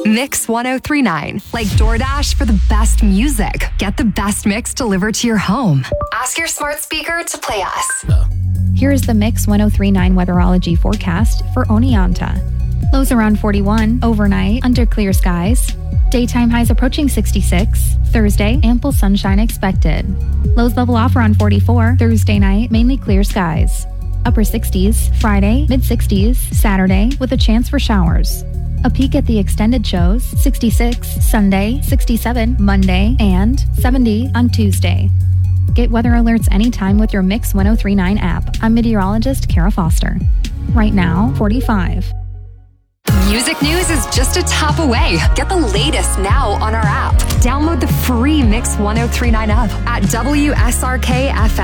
Mix 1039. Like DoorDash for the best music. Get the best mix delivered to your home. Ask your smart speaker to play us. Here is the Mix 1039 weatherology forecast for Oneonta. Lows around 41, overnight, under clear skies. Daytime highs approaching 66. Thursday, ample sunshine expected. Lows level off around 44. Thursday night, mainly clear skies. Upper 60s, Friday, mid-60s, Saturday, with a chance for showers. A peek at the extended shows, 66 Sunday, 67 Monday, and 70 on Tuesday. Get weather alerts anytime with your Mix 1039 app. I'm meteorologist Kara Foster. Right now, 45. Music news is just a tap away. Get the latest now on our app. Download the free Mix 1039 app at WSRK FM.